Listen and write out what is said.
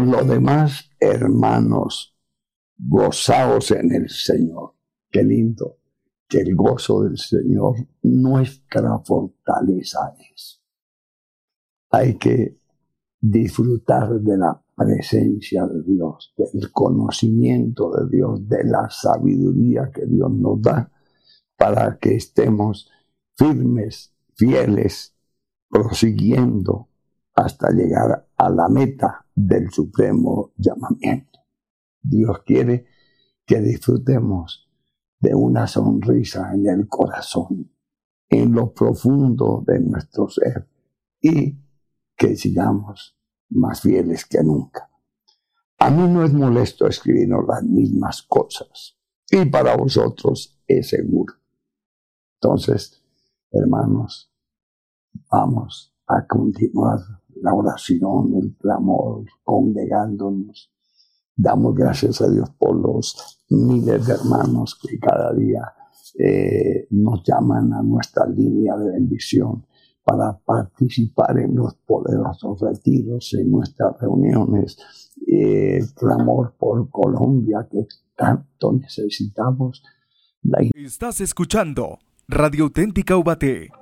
Por lo demás, hermanos, gozaos en el Señor. Qué lindo que el gozo del Señor nuestra fortaleza es. Hay que disfrutar de la presencia de Dios, del conocimiento de Dios, de la sabiduría que Dios nos da para que estemos firmes, fieles, prosiguiendo hasta llegar a la meta del supremo llamamiento. Dios quiere que disfrutemos de una sonrisa en el corazón, en lo profundo de nuestro ser, y que sigamos más fieles que nunca. A mí no es molesto escribirnos las mismas cosas, y para vosotros es seguro. Entonces, hermanos, vamos a continuar la oración, el clamor, congregándonos. Damos gracias a Dios por los miles de hermanos que cada día nos llaman a nuestra línea de bendición para participar en los poderosos retiros, en nuestras reuniones. Clamor por Colombia, que tanto necesitamos. Estás escuchando Radio Auténtica Ubaté.